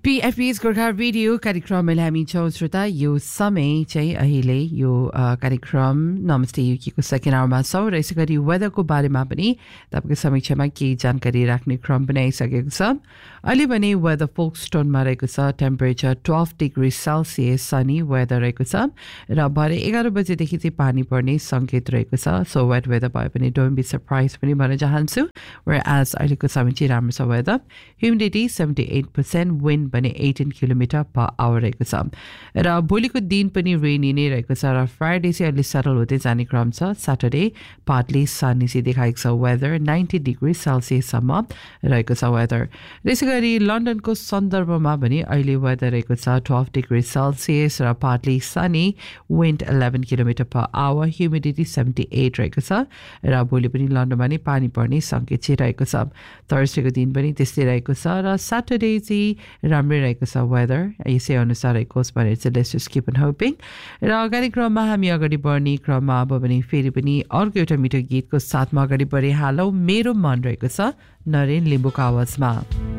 PFB's Gorkha radio कार्यक्रममा हामी छौँ श्रोता यो समय चाहिँ अहिले यो कार्यक्रम नमस्ते युकीको सेकेन्ड आवरमा छौँ र यसै गरी वेदरको बारेमा पनि तपाईँको समीक्षामा केही जानकारी राख्ने क्रम पनि आइसकेको छ अहिले भने वेदर फोक्सटोनमा रहेको छ temperature 12 degree Celsius sunny weather रहेको छ र भरे 11 बजेदेखि चाहिँ पानी पर्ने सङ्केत रहेको छ सो वेट वेदर भए पनि डोन्ट बी सरप्राइज पनि भन्न चाहन्छु वेयर एज अहिलेको समय चाहिँ राम्रो छ वेदर ह्युमिडिटी 78% विन्ड भने 18 किलोमिटर पर आवर रहेको छ र भोलिको दिन पनि रेनी नै रहेको छ र फ्राइडे चाहिँ अलि सेटल हुँदै जाने क्रम छ सैटरडे पार्टली सनी चाहिँ देखाएको छ वेदर 90 डिग्री सेल्सियससम्म रहेको छ वेदर त्यसै गरी लन्डनको सन्दर्भमा पनि अहिले वेदर रहेको छ 12 डिग्री सेल्सियस र partly Sunny wind 11 kilometre per hour humidity 78 रहेको छ र भोलि पनि लन्डनमा नै पानी पर्ने सङ्केत चाहिँ रहेको छ थर्सडेको दिन पनि त्यस्तै रहेको छ र सैटरडे चाहिँ राम्रै रहेको छ वेदर यसै अनुसार रहेकोस् भनेर चाहिँ let's just keep on hoping र अगाडि क्रममा हामी अगाडि बढ्ने क्रममा अब भने फेरि पनि अर्को एउटा मिठो गीतको साथमा अगाडि बढिहालौँ मेरो मन रहेको छ नरेन लिम्बूको आवाजमा